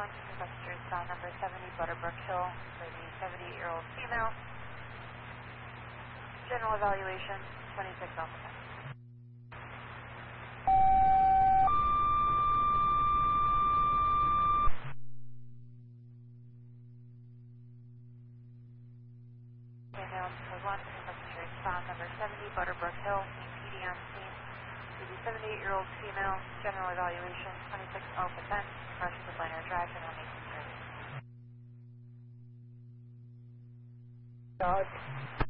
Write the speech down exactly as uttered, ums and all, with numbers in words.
Passenger style number seventy, Butterbrook Hill, for the seventy-eight-year-old female. General evaluation, twenty-six Alpha. Down to one, Passenger style number seventy, Butterbrook Hill, P D on scene. For the seventy-eight-year-old female, general evaluation, twenty-six Alpha ten, departure to Liner Drive, and one eighteen thirty. Dodge.